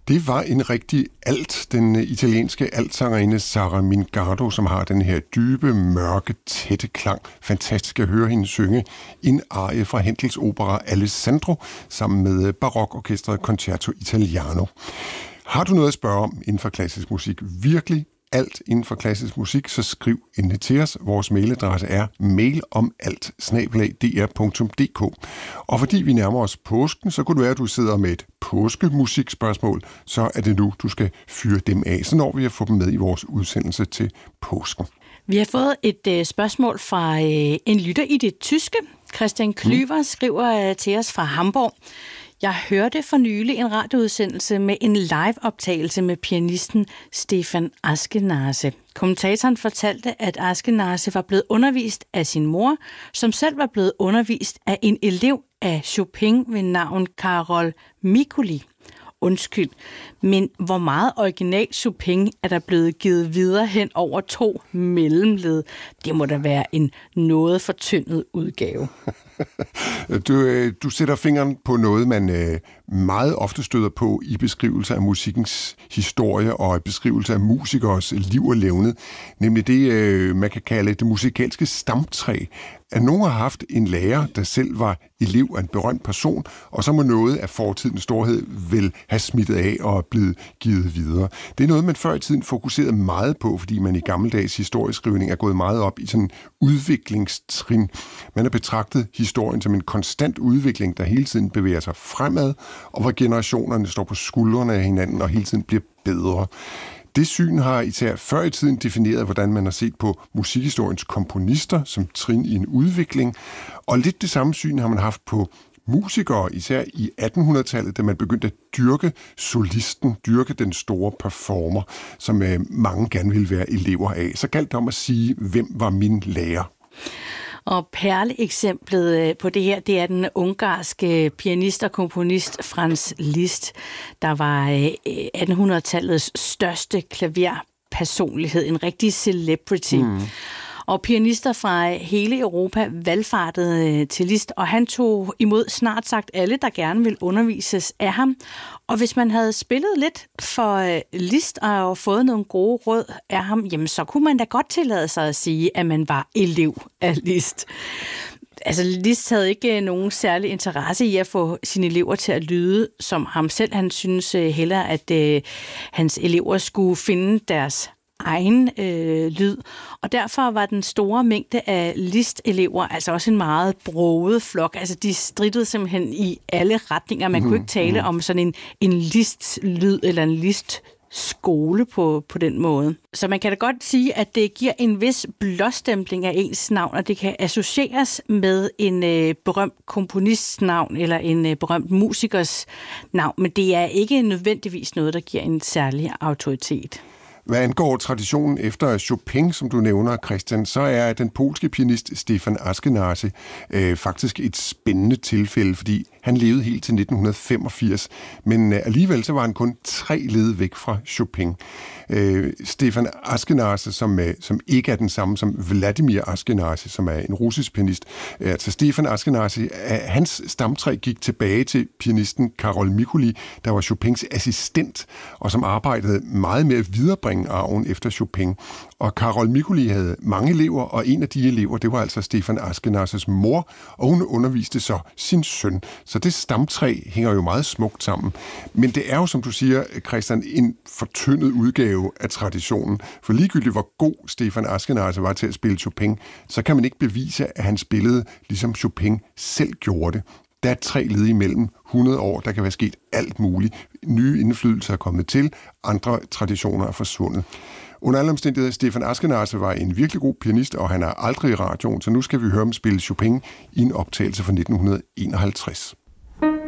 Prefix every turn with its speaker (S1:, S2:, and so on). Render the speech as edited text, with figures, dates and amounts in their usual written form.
S1: Det var en rigtig alt, den italienske altsangerinde Sara Mingardo, som har den her dybe, mørke, tætte klang. Fantastisk at høre hende synge en arie fra Händels opera Alessandro sammen med barokorkestret Concerto Italiano. Har du noget at spørge om inden for klassisk musik? Virkelig alt inden for klassisk musik, så skriv endelig til os. Vores mailadresse er mailomalt@dr.dk. Og fordi vi nærmer os påsken, så kunne det være, at du sidder med et påskemusikspørgsmål, så er det nu, du skal fyre dem af, så når vi at få dem med i vores udsendelse til påsken.
S2: Vi har fået et spørgsmål fra en lytter i det tyske. Christian Klyver skriver til os fra Hamburg. Jeg hørte for nylig en radioudsendelse med en live-optagelse med pianisten Stefan Askenase. Kommentatoren fortalte, at Askenase var blevet undervist af sin mor, som selv var blevet undervist af en elev af Chopin ved navn Karol Mikuli. Undskyld, men hvor meget original Chopin er der blevet givet videre hen over 2 mellemled? Det må da være en noget fortyndet udgave.
S1: Du sætter fingeren på noget, man meget ofte støder på i beskrivelser af musikkens historie og beskrivelser af musikers liv og levned, nemlig det, man kan kalde det musikalske stamtræ. At nogen har haft en lærer, der selv var elev af en berømt person, og så må noget af fortidens storhed vel have smittet af og blevet givet videre. Det er noget, man før i tiden fokuserede meget på, fordi man i gammeldags historieskrivning er gået meget op i sådan en udviklingstrin. Man har betragtet historien som en konstant udvikling, der hele tiden bevæger sig fremad, og hvor generationerne står på skuldrene af hinanden og hele tiden bliver bedre. Det syn har især før i tiden defineret, hvordan man har set på musikhistoriens komponister som trin i en udvikling, og lidt det samme syn har man haft på musikere, især i 1800-tallet, da man begyndte at dyrke solisten, dyrke den store performer, som mange gerne ville være elever af. Så galt det om at sige, hvem var min lærer?
S2: Og perleeksemplet på det her, det er den ungarske pianist og komponist Franz Liszt, der var 1800-tallets største klaverpersonlighed, en rigtig celebrity. Og pianister fra hele Europa valgfartede til Liszt, og han tog imod snart sagt alle, der gerne ville undervises af ham. Og hvis man havde spillet lidt for Liszt og fået nogle gode råd af ham, jamen så kunne man da godt tillade sig at sige, at man var elev af Liszt. Altså Liszt havde ikke nogen særlig interesse i at få sine elever til at lyde som ham selv. Han synes hellere, at hans elever skulle finde deres egen lyd, og derfor var den store mængde af Liszt-elever altså også en meget broget flok. Altså de strittede simpelthen i alle retninger. Man kunne ikke tale om sådan en Liszt-lyd eller en Liszt-skole på den måde. Så man kan da godt sige, at det giver en vis blåstempling af ens navn, og det kan associeres med en berømt komponists navn eller en berømt musikers navn, men det er ikke nødvendigvis noget, der giver en særlig autoritet.
S1: Hvad angår traditionen efter Chopin, som du nævner, Christian, så er den polske pianist Stefan Askenase faktisk et spændende tilfælde, fordi han levede helt til 1985, men alligevel så var han kun 3 led væk fra Chopin. Stefan Askenase, som ikke er den samme som Vladimir Askенase, som er en russisk pianist. Altså Stefan Askenase, hans stamtræ gik tilbage til pianisten Karol Mikuli, der var Chopins assistent, og som arbejdede meget med at viderebringe arven efter Chopin. Og Karol Mikuli havde mange elever, og en af de elever, det var altså Stefan Askenases mor, og hun underviste så sin søn. Så det stamtræ hænger jo meget smukt sammen. Men det er jo, som du siger, Christian, en fortyndet udgave af traditionen. For ligegyldigt hvor god Stefan Askenase var til at spille Chopin, så kan man ikke bevise, at han spillede ligesom Chopin selv gjorde det. Der er 3 led imellem 100 år, der kan være sket alt muligt. Nye indflydelser er kommet til, andre traditioner er forsvundet. Under alle omstændigheder, Stefan Askenase var en virkelig god pianist, og han er aldrig i radioen, så nu skal vi høre ham spille Chopin i en optagelse fra 1951.